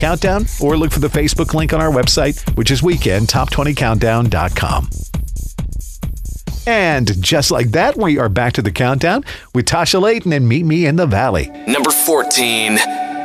Countdown, or look for the Facebook link on our website, which is weekendtop20countdown.com. And just like that, we are back to the countdown with Tasha Layton and Meet Me in the Valley. Number 14.